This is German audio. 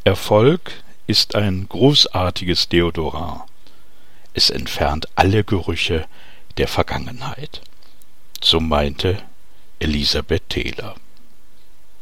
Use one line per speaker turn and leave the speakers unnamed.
Erfolg ist ein großartiges Deodorant. Es entfernt alle Gerüche der Vergangenheit. So meinte Elisabeth Taylor.